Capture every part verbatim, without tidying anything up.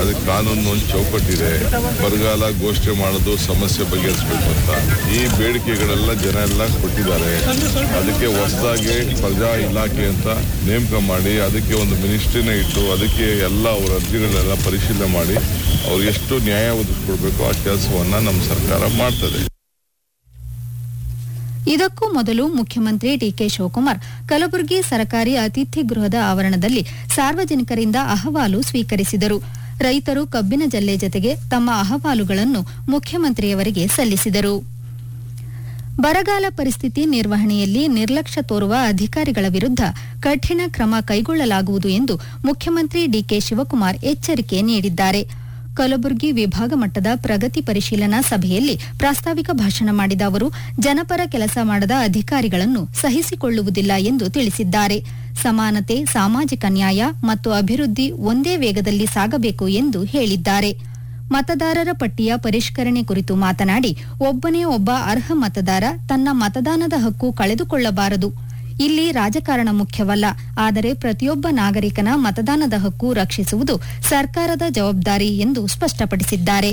ಅದಕ್ಕೆ ಕಾನೂನು ಒಂದು ಚೌಕಟ್ಟಿದೆ. ಬರಗಾಲ ಘೋಷಣೆ ಮಾಡೋದು ಸಮಸ್ಯೆ ಬಗೆಹರಿಸಬೇಕು ಅಂತ ಈ ಬೇಡಿಕೆಗಳೆಲ್ಲ ಜನ ಎಲ್ಲ ಕೊಟ್ಟಿದ್ದಾರೆ. ಅದಕ್ಕೆ ಹೊಸದಾಗಿ ಪ್ರಜಾ ಇಲಾಖೆ ಅಂತ ನೇಮಕ ಮಾಡಿ ಅದಕ್ಕೆ ಒಂದು ಮಿನಿಸ್ಟ್ರಿನ ಇಟ್ಟು ಅದಕ್ಕೆ ಎಲ್ಲ ಅವರ ಅರ್ಜಿಗಳನ್ನೆಲ್ಲ ಪರಿಶೀಲನೆ ಮಾಡಿ ಅವ್ರು ಎಷ್ಟು ನ್ಯಾಯ ಒದಗಿಸ್ಕೊಡ್ಬೇಕು ಆ ಕೆಲಸವನ್ನ ನಮ್ಮ ಸರ್ಕಾರ ಮಾಡ್ತದೆ. ಇದಕ್ಕೂ ಮೊದಲು ಮುಖ್ಯಮಂತ್ರಿ ಡಿಕೆ ಶಿವಕುಮಾರ್ ಕಲಬುರಗಿ ಸರ್ಕಾರಿ ಅತಿಥಿ ಗೃಹದ ಆವರಣದಲ್ಲಿ ಸಾರ್ವಜನಿಕರಿಂದ ಅಹವಾಲು ಸ್ವೀಕರಿಸಿದರು. ರೈತರು ಕಬ್ಬಿನ ಜಲ್ಲೆ ಜತೆಗೆ ತಮ್ಮ ಅಹವಾಲುಗಳನ್ನು ಮುಖ್ಯಮಂತ್ರಿಯವರಿಗೆ ಸಲ್ಲಿಸಿದರು. ಬರಗಾಲ ಪರಿಸ್ಥಿತಿ ನಿರ್ವಹಣೆಯಲ್ಲಿ ನಿರ್ಲಕ್ಷ್ಯ ತೋರುವ ಅಧಿಕಾರಿಗಳ ವಿರುದ್ಧ ಕಠಿಣ ಕ್ರಮ ಕೈಗೊಳ್ಳಲಾಗುವುದು ಎಂದು ಮುಖ್ಯಮಂತ್ರಿ ಡಿಕೆ ಶಿವಕುಮಾರ್ ಎಚ್ಚರಿಕೆ ನೀಡಿದ್ದಾರೆ. ಕಲಬುರಗಿ ವಿಭಾಗ ಮಟ್ಟದ ಪ್ರಗತಿ ಪರಿಶೀಲನಾ ಸಭೆಯಲ್ಲಿ ಪ್ರಾಸ್ತಾವಿಕ ಭಾಷಣ ಮಾಡಿದ ಅವರು ಜನಪರ ಕೆಲಸ ಮಾಡದ ಅಧಿಕಾರಿಗಳನ್ನು ಸಹಿಸಿಕೊಳ್ಳುವುದಿಲ್ಲ ಎಂದು ತಿಳಿಸಿದ್ದಾರೆ. ಸಮಾನತೆ, ಸಾಮಾಜಿಕ ನ್ಯಾಯ ಮತ್ತು ಅಭಿವೃದ್ಧಿ ಒಂದೇ ವೇಗದಲ್ಲಿ ಸಾಗಬೇಕು ಎಂದು ಹೇಳಿದ್ದಾರೆ. ಮತದಾರರ ಪಟ್ಟಿಯ ಪರಿಷ್ಕರಣೆ ಕುರಿತು ಮಾತನಾಡಿ ಒಬ್ಬನೇ ಒಬ್ಬ ಅರ್ಹ ಮತದಾರ ತನ್ನ ಮತದಾನದ ಹಕ್ಕು ಕಳೆದುಕೊಳ್ಳಬಾರದು. ಇಲ್ಲಿ ರಾಜಕಾರಣ ಮುಖ್ಯವಲ್ಲ, ಆದರೆ ಪ್ರತಿಯೊಬ್ಬ ನಾಗರಿಕನ ಮತದಾನದ ಹಕ್ಕು ರಕ್ಷಿಸುವುದು ಸರ್ಕಾರದ ಜವಾಬ್ದಾರಿ ಎಂದು ಸ್ಪಷ್ಟಪಡಿಸಿದ್ದಾರೆ.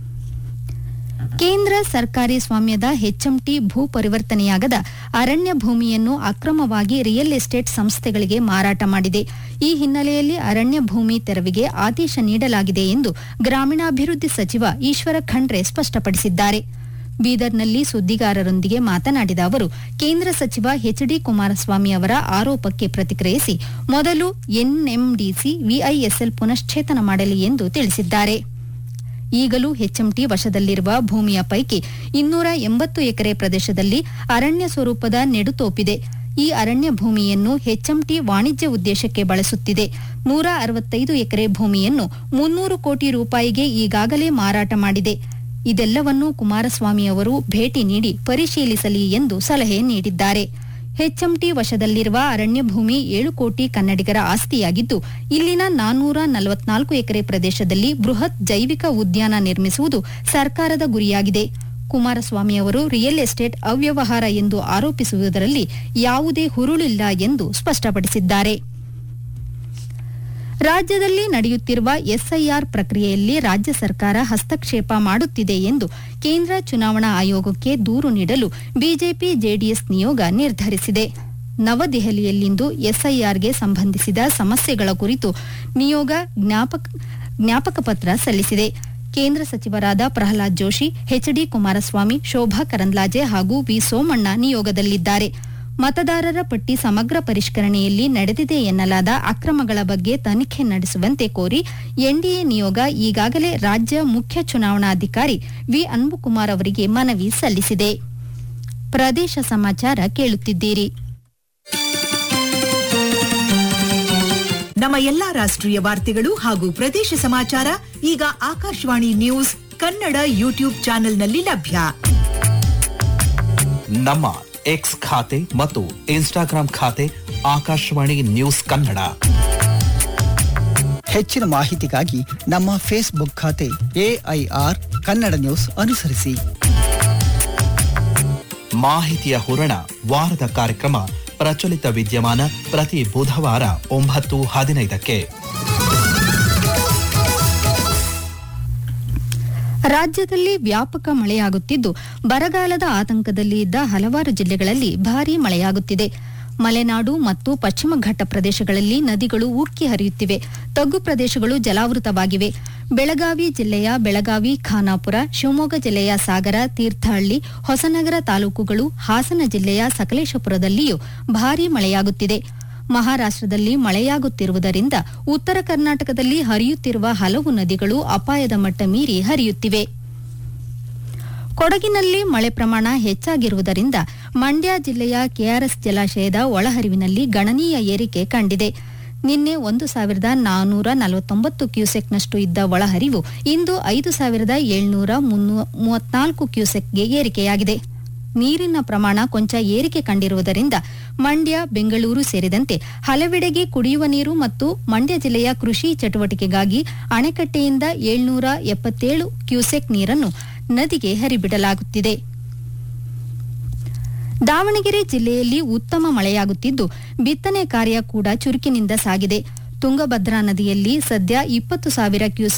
ಕೇಂದ್ರ ಸರ್ಕಾರಿ ಸ್ವಾಮ್ಯದ ಎಚ್ಎಂಟಿ ಭೂ ಪರಿವರ್ತನೆಯಾಗದ ಅರಣ್ಯ ಭೂಮಿಯನ್ನು ಅಕ್ರಮವಾಗಿ ರಿಯಲ್ ಎಸ್ಟೇಟ್ ಸಂಸ್ಥೆಗಳಿಗೆ ಮಾರಾಟ ಮಾಡಿದೆ. ಈ ಹಿನ್ನೆಲೆಯಲ್ಲಿ ಅರಣ್ಯ ಭೂಮಿ ತೆರವಿಗೆ ಆದೇಶ ನೀಡಲಾಗಿದೆ ಎಂದು ಗ್ರಾಮೀಣಾಭಿವೃದ್ಧಿ ಸಚಿವ ಈಶ್ವರ ಖಂಡ್ರೆ ಸ್ಪಷ್ಟಪಡಿಸಿದ್ದಾರೆ. ಬೀದರ್ನಲ್ಲಿ ಸುದ್ದಿಗಾರರೊಂದಿಗೆ ಮಾತನಾಡಿದ ಅವರು ಕೇಂದ್ರ ಸಚಿವ ಎಚ್ ಡಿ ಕುಮಾರಸ್ವಾಮಿ ಅವರ ಆರೋಪಕ್ಕೆ ಪ್ರತಿಕ್ರಿಯಿಸಿ ಮೊದಲು ಎನ್ಎಂಡಿಸಿ ವಿಐಎಸ್ಎಲ್ ಪುನಶ್ಚೇತನ ಮಾಡಲಿ ಎಂದು ತಿಳಿಸಿದ್ದಾರೆ. ಈಗಲೂ ಎಚ್ಎಂಟಿ ವಶದಲ್ಲಿರುವ ಭೂಮಿಯ ಪೈಕಿ ಇನ್ನೂರ ಎಂಬತ್ತು ಎಕರೆ ಪ್ರದೇಶದಲ್ಲಿ ಅರಣ್ಯ ಸ್ವರೂಪದ ನೆಡುತೋಪಿದೆ. ಈ ಅರಣ್ಯ ಭೂಮಿಯನ್ನು ಎಚ್ಎಂಟಿ ವಾಣಿಜ್ಯ ಉದ್ದೇಶಕ್ಕೆ ಬಳಸುತ್ತಿದೆ. ನೂರ ಅರವತ್ತೈದು ಎಕರೆ ಭೂಮಿಯನ್ನು ಮುನ್ನೂರು ಕೋಟಿ ರೂಪಾಯಿಗೆ ಈಗಾಗಲೇ ಮಾರಾಟ ಮಾಡಿದೆ. ಇದೆಲ್ಲವನ್ನೂ ಕುಮಾರಸ್ವಾಮಿ ಅವರು ಭೇಟಿ ನೀಡಿ ಪರಿಶೀಲಿಸಲಿ ಎಂದು ಸಲಹೆ ನೀಡಿದ್ದಾರೆ. ಎಚ್ಎಂಟಿ ವಶದಲ್ಲಿರುವ ಅರಣ್ಯ ಭೂಮಿ ಏಳು ಕೋಟಿ ಕನ್ನಡಿಗರ ಆಸ್ತಿಯಾಗಿದ್ದು ಇಲ್ಲಿನ ನಾನ್ನೂರ ನಲವತ್ನಾಲ್ಕು ಎಕರೆ ಪ್ರದೇಶದಲ್ಲಿ ಬೃಹತ್ ಜೈವಿಕ ಉದ್ಯಾನ ನಿರ್ಮಿಸುವುದು ಸರ್ಕಾರದ ಗುರಿಯಾಗಿದೆ. ಕುಮಾರಸ್ವಾಮಿ ಅವರು ರಿಯಲ್ ಎಸ್ಟೇಟ್ ಅವ್ಯವಹಾರ ಎಂದು ಆರೋಪಿಸುವುದರಲ್ಲಿ ಯಾವುದೇ ಹುರುಳಿಲ್ಲ ಎಂದು ಸ್ಪಷ್ಟಪಡಿಸಿದ್ದಾರೆ. ರಾಜ್ಯದಲ್ಲಿ ನಡೆಯುತ್ತಿರುವ ಎಸ್ಐಆರ್ ಪ್ರಕ್ರಿಯೆಯಲ್ಲಿ ರಾಜ್ಯ ಸರ್ಕಾರ ಹಸ್ತಕ್ಷೇಪ ಮಾಡುತ್ತಿದೆ ಎಂದು ಕೇಂದ್ರ ಚುನಾವಣಾ ಆಯೋಗಕ್ಕೆ ದೂರು ನೀಡಲು ಬಿಜೆಪಿ ಜೆಡಿಎಸ್ ನಿಯೋಗ ನಿರ್ಧರಿಸಿದೆ. ನವದೆಹಲಿಯಲ್ಲಿಂದು ಎಸ್ಐಆರ್ಗೆ ಸಂಬಂಧಿಸಿದ ಸಮಸ್ಯೆಗಳ ಕುರಿತು ನಿಯೋಗ ಜ್ಞಾಪಕ ಪತ್ರ ಸಲ್ಲಿಸಿದೆ. ಕೇಂದ್ರ ಸಚಿವರಾದ ಪ್ರಹ್ಲಾದ್ ಜೋಶಿ, ಎಚ್ ಡಿ ಕುಮಾರಸ್ವಾಮಿ, ಶೋಭಾ ಕರಂದ್ಲಾಜೆ ಹಾಗೂ ವಿ ಸೋಮಣ್ಣ ನಿಯೋಗದಲ್ಲಿದ್ದಾರೆ. ಮತದಾರರ ಪಟ್ಟಿ ಸಮಗ್ರ ಪರಿಷ್ಕರಣೆಯಲ್ಲಿ ನಡೆದಿದೆ ಎನ್ನಲಾದ ಅಕ್ರಮಗಳ ಬಗ್ಗೆ ತನಿಖೆ ನಡೆಸುವಂತೆ ಕೋರಿ ಎನ್ಡಿಎ ನಿಯೋಗ ಈಗಾಗಲೇ ರಾಜ್ಯ ಮುಖ್ಯ ಚುನಾವಣಾಧಿಕಾರಿ ವಿ ಅನ್ಬುಕುಮಾರ್ ಅವರಿಗೆ ಮನವಿ ಸಲ್ಲಿಸಿದೆ. ಪ್ರದೇಶ ಸಮಾಚಾರ ಕೇಳುತ್ತಿದ್ದೀರಿ. ನಮ್ಮ ಎಲ್ಲಾ ರಾಷ್ಟ್ರೀಯ ವಾರ್ತೆಗಳು ಹಾಗೂ ಪ್ರದೇಶ ಸಮಾಚಾರ ಈಗ ಆಕಾಶವಾಣಿ ನ್ಯೂಸ್ ಕನ್ನಡ ಯೂಟ್ಯೂಬ್ ಚಾನೆಲ್ನಲ್ಲಿ ಲಭ್ಯ. ನಮ್ಮ ಎಕ್ಸ್ ಖಾತೆ ಮತ್ತು ಇನ್ಸ್ಟಾಗ್ರಾಂ ಖಾತೆ ಆಕಾಶವಾಣಿ ನ್ಯೂಸ್ ಕನ್ನಡ. ಹೆಚ್ಚಿನ ಮಾಹಿತಿಗಾಗಿ ನಮ್ಮ ಫೇಸ್ಬುಕ್ ಖಾತೆ ಎಐಆರ್ ಕನ್ನಡ ನ್ಯೂಸ್ ಅನುಸರಿಸಿ. ಮಾಹಿತಿಯ ಹೂರಣ ವಾರದ ಕಾರ್ಯಕ್ರಮ ಪ್ರಚಲಿತ ವಿದ್ಯಮಾನ ಪ್ರತಿ ಬುಧವಾರ ಒಂಬತ್ತು ಹದಿನೈದಕ್ಕೆ. ರಾಜ್ಯದಲ್ಲಿ ವ್ಯಾಪಕ ಮಳೆಯಾಗುತ್ತಿದ್ದು ಬರಗಾಲದ ಆತಂಕದಲ್ಲಿ ಇದ್ದ ಹಲವಾರು ಜಿಲ್ಲೆಗಳಲ್ಲಿ ಭಾರೀ ಮಳೆಯಾಗುತ್ತಿದೆ. ಮಲೆನಾಡು ಮತ್ತು ಪಶ್ಚಿಮ ಘಟ್ಟ ಪ್ರದೇಶಗಳಲ್ಲಿ ನದಿಗಳು ಉಕ್ಕಿ ಹರಿಯುತ್ತಿವೆ. ತಗ್ಗು ಪ್ರದೇಶಗಳು ಜಲಾವೃತವಾಗಿವೆ. ಬೆಳಗಾವಿ ಜಿಲ್ಲೆಯ ಬೆಳಗಾವಿ, ಖಾನಾಪುರ, ಶಿವಮೊಗ್ಗ ಜಿಲ್ಲೆಯ ಸಾಗರ, ತೀರ್ಥಹಳ್ಳಿ, ಹೊಸನಗರ ತಾಲೂಕುಗಳು, ಹಾಸನ ಜಿಲ್ಲೆಯ ಸಕಲೇಶಪುರದಲ್ಲಿಯೂ ಭಾರೀ ಮಳೆಯಾಗುತ್ತಿದೆ. ಮಹಾರಾಷ್ಟ್ರದಲ್ಲಿ ಮಳೆಯಾಗುತ್ತಿರುವುದರಿಂದ ಉತ್ತರ ಕರ್ನಾಟಕದಲ್ಲಿ ಹರಿಯುತ್ತಿರುವ ಹಲವು ನದಿಗಳು ಅಪಾಯದ ಮಟ್ಟ ಮೀರಿ ಹರಿಯುತ್ತಿವೆ. ಕೊಡಗಿನಲ್ಲಿ ಮಳೆ ಪ್ರಮಾಣ ಹೆಚ್ಚಾಗಿರುವುದರಿಂದ ಮಂಡ್ಯ ಜಿಲ್ಲೆಯ ಕೆಆರ್ಎಸ್ ಜಲಾಶಯದ ಒಳಹರಿವಿನಲ್ಲಿ ಗಣನೀಯ ಏರಿಕೆ ಕಂಡಿದೆ. ನಿನ್ನೆ ಒಂದು ಸಾವಿರದ ನಾನ್ನೂರ ನಲವತ್ತೊಂಬತ್ತು ಕ್ಯೂಸೆಕ್ನಷ್ಟು ಇದ್ದ ಒಳಹರಿವು ಇಂದು ಐದು ಸಾವಿರದ ಏಳ್ನೂರ ಮೂವತ್ನಾಲ್ಕು ಕ್ಯೂಸೆಕ್ಗೆ ಏರಿಕೆಯಾಗಿದೆ. ನೀರಿನ ಪ್ರಮಾಣ ಕೊಂಚ ಏರಿಕೆ ಕಂಡಿರುವುದರಿಂದ ಮಂಡ್ಯ, ಬೆಂಗಳೂರು ಸೇರಿದಂತೆ ಹಲವೆಡೆಗೆ ಕುಡಿಯುವ ನೀರು ಮತ್ತು ಮಂಡ್ಯ ಜಿಲ್ಲೆಯ ಕೃಷಿ ಚಟುವಟಿಕೆಗಾಗಿ ಅಣೆಕಟ್ಟೆಯಿಂದ ಏಳ್ನೂರ ಎಪ್ಪತ್ತೇಳು ಕ್ಯೂಸೆಕ್ ನೀರನ್ನು ನದಿಗೆ ಹರಿಬಿಡಲಾಗುತ್ತಿದೆ. ದಾವಣಗೆರೆ ಜಿಲ್ಲೆಯಲ್ಲಿ ಉತ್ತಮ ಮಳೆಯಾಗುತ್ತಿದ್ದು ಬಿತ್ತನೆ ಕಾರ್ಯ ಕೂಡ ಚುರುಕಿನಿಂದ ಸಾಗಿದೆ. ತುಂಗಭದ್ರಾ ನದಿಯಲ್ಲಿ ಸದ್ಯ ಇಪ್ಪತ್ತು ಸಾವಿರ ಕ್ಯೂಸೆಕ್